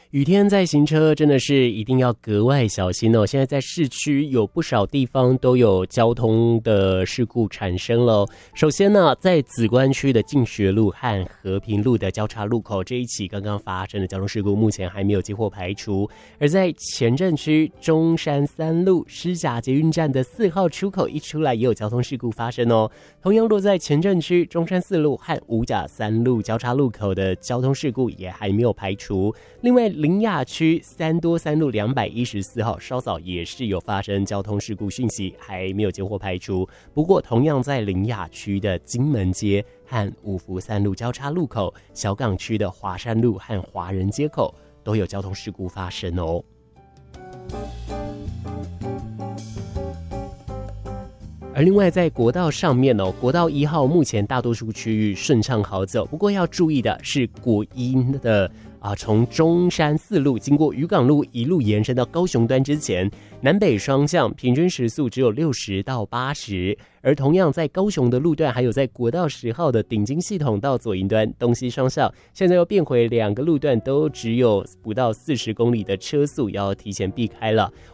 雨天在行车真的是一定要格外小心哦。现在在市区有不少地方都有交通的事故产生了。首先呢，在梓官区的进学路和和平路的交叉路口，这一起刚刚发生的交通事故目前还没有接获排除。而在前镇区中山三路狮甲捷运站的4号出口一出来也有交通事故发生哦。同样落在前镇区中山4路和五甲3路交叉路口的交通事故也还没有排除。另外苓雅区三多3路214号稍早也是有发生交通事故讯息，还没有接获排除。不过同样在苓雅区的金门街和五福3路交叉路口，小港区的华山路和华人街口都有交通事故发生哦。而另外在国道上面哦，国道1号目前大多数区域顺畅好走，不过要注意的是国一的从中山4路经过渔港路一路延伸到高雄端之前，南北双向平均时速只有60到80。而同样在高雄的路段，还有在国道10号的顶金系统到左营端东西双向，现在又变回2个路段都只有不到40公里的车速，要提前避开了。